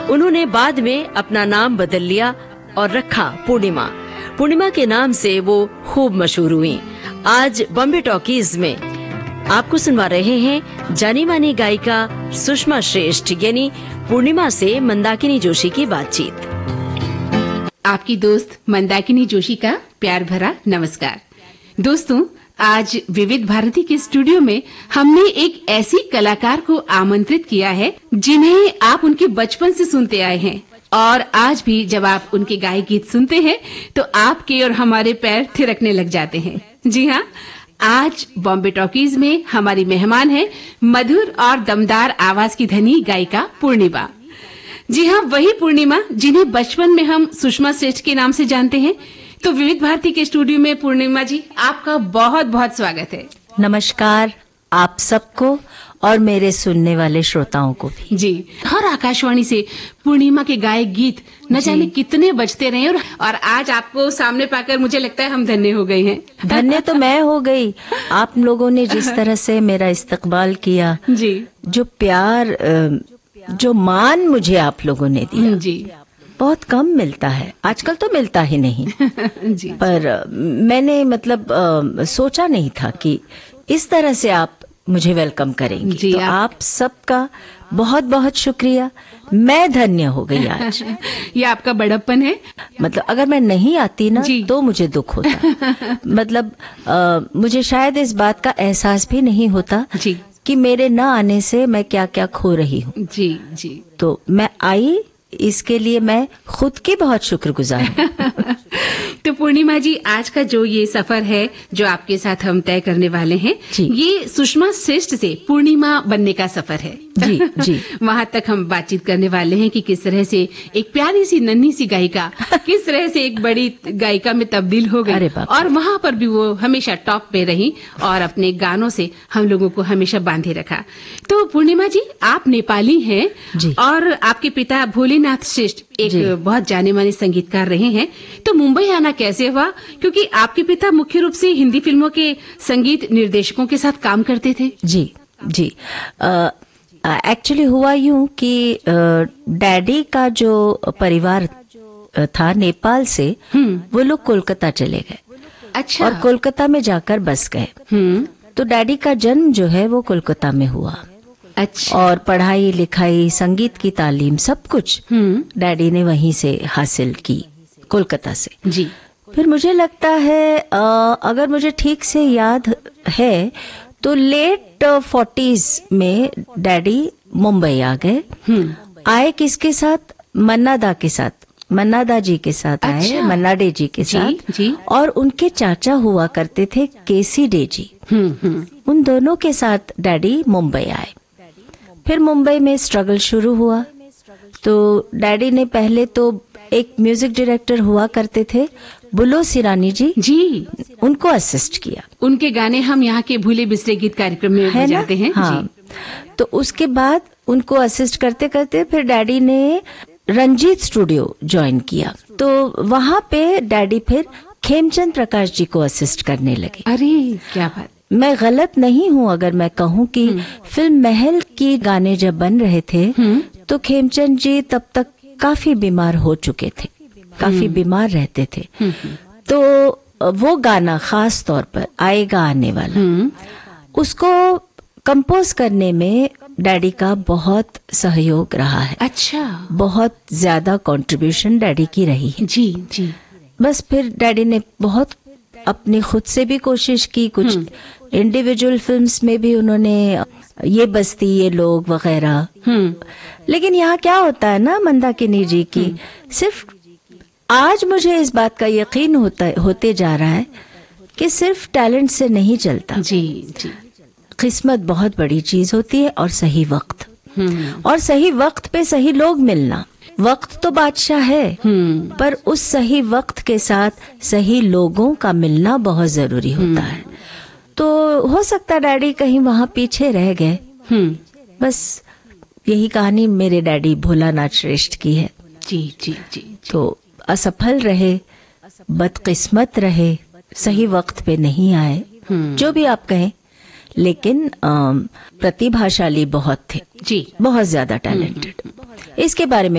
उन्होंने बाद में अपना नाम बदल लिया और रखा पूर्णिमा। पूर्णिमा के नाम से वो खूब मशहूर हुई। आज बॉम्बे टॉकीज में आपको सुनवा रहे हैं जानी मानी गायिका सुषमा श्रेष्ठ यानी पूर्णिमा से मंदाकिनी जोशी की बातचीत। आपकी दोस्त मंदाकिनी जोशी का प्यार भरा नमस्कार। दोस्तों, आज विविध भारती के स्टूडियो में हमने एक ऐसी कलाकार को आमंत्रित किया है जिन्हें आप उनके बचपन से सुनते आए हैं और आज भी जब आप उनके गाए गीत सुनते हैं तो आपके और हमारे पैर थिरकने लग जाते हैं। जी हाँ, आज बॉम्बे टॉकीज में हमारी मेहमान है मधुर और दमदार आवाज की धनी गायिका पूर्णिमा। जी हाँ, वही पूर्णिमा जिन्हें बचपन में हम सुषमा श्रेष्ठ के नाम से जानते हैं। तो विविध भारती के स्टूडियो में पूर्णिमा जी, आपका बहुत बहुत स्वागत है। नमस्कार आप सबको और मेरे सुनने वाले श्रोताओं को भी। जी, हर आकाशवाणी से पूर्णिमा के गाए गीत न जाने कितने बजते रहे और आज आपको सामने पाकर मुझे लगता है हम धन्य हो गए हैं। धन्य तो मैं हो गई। आप लोगों ने जिस तरह से मेरा इस्तकबाल किया, जी, जो प्यार, जो मान मुझे आप लोगों ने दिया, जी, बहुत कम मिलता है। आजकल तो मिलता ही नहीं। जी, पर मैंने सोचा नहीं था कि इस तरह से आप मुझे वेलकम करेंगी। जी, तो आप सबका बहुत बहुत शुक्रिया। मैं धन्य हो गई आज। ये आपका बड़प्पन है। अगर मैं नहीं आती ना तो मुझे दुख होता। मुझे शायद इस बात का एहसास भी नहीं होता जी कि मेरे न आने से मैं क्या क्या खो रही हूँ। जी जी, तो मैं आई, इसके लिए मैं खुद की बहुत शुक्रगुजार हूँ। तो पूर्णिमा जी, आज का जो ये सफर है जो आपके साथ हम तय करने वाले हैं, ये सुषमा श्रेष्ठ से पूर्णिमा बनने का सफर है। जी जी, वहाँ तक हम बातचीत करने वाले हैं कि किस तरह से एक प्यारी सी नन्ही सी गायिका किस तरह से एक बड़ी गायिका में तब्दील हो गई और वहाँ पर भी वो हमेशा टॉप पे रही और अपने गानों से हम लोगों को हमेशा बांधे रखा। तो पूर्णिमा जी, आप नेपाली हैं और आपके पिता भोलेनाथ श्रेष्ठ एक बहुत जाने माने संगीतकार रहे हैं। तो मुंबई आना कैसे हुआ? क्योंकि आपके पिता मुख्य रूप से हिंदी फिल्मों के संगीत निर्देशकों के साथ काम करते थे। जी जी, एक्चुअली हुआ यूं कि डैडी का जो परिवार था नेपाल से, वो लोग कोलकाता चले गए। अच्छा। और कोलकाता में जाकर बस गए। तो डैडी का जन्म जो है वो कोलकाता में हुआ। अच्छा। और पढ़ाई लिखाई, संगीत की तालीम, सब कुछ डैडी ने वहीं से हासिल की, कोलकाता से। जी। फिर मुझे लगता है अगर मुझे ठीक से याद है तो लेट 40s में डैडी मुंबई आ गए। आए किसके साथ? मन्ना दा के साथ, मन्ना दा जी के साथ आए, मन्ना डे जी के साथ। जी। और उनके चाचा हुआ करते थे केसी डे जी। उन दोनों के साथ डैडी मुंबई आए। फिर मुंबई में स्ट्रगल शुरू हुआ। तो डैडी ने पहले तो एक म्यूजिक डायरेक्टर हुआ करते थे बुलो सिरानी जी, उनको असिस्ट किया। उनके गाने हम यहाँ के भूले बिसरे गीत कार्यक्रम में बजाते हैं। हाँ। तो उसके बाद उनको असिस्ट करते करते फिर डैडी ने रंजीत स्टूडियो ज्वाइन किया। तो वहाँ पे डैडी फिर खेमचंद प्रकाश जी को असिस्ट करने लगे। अरे क्या बात! मैं गलत नहीं हूँ अगर मैं कहूँ कि फिल्म महल की गाने जब बन रहे थे तो खेमचंद जी तब तक काफी बीमार हो चुके थे, काफी बीमार रहते थे। तो वो गाना खास तौर पर आएगा आने वाला, उसको कंपोज करने में डैडी का बहुत सहयोग रहा है। अच्छा। बहुत ज्यादा कंट्रीब्यूशन डैडी की रही है। जी जी। बस फिर डैडी ने बहुत अपनी खुद से भी कोशिश की, कुछ इंडिविजुअल फिल्म्स में भी उन्होंने ये बस्ती ये लोग वगैरह। लेकिन यहाँ क्या होता है ना मंदाकिनी जी की, सिर्फ आज मुझे इस बात का यकीन होते जा रहा है कि सिर्फ टैलेंट से नहीं चलता। जी जी। किस्मत बहुत बड़ी चीज होती है और सही वक्त, और सही वक्त पे सही लोग मिलना। वक्त तो बादशाह है, पर उस सही वक्त के साथ सही लोगों का मिलना बहुत जरूरी होता है। तो हो सकता है डैडी कहीं वहाँ पीछे रह गए। बस यही कहानी मेरे डैडी भोलानाथ श्रेष्ठ की है। जी जी जी। तो असफल रहे, बदकिस्मत रहे, सही वक्त पे नहीं आए, जो भी आप कहें, लेकिन प्रतिभाशाली बहुत थे। जी। बहुत ज्यादा टैलेंटेड। इसके बारे में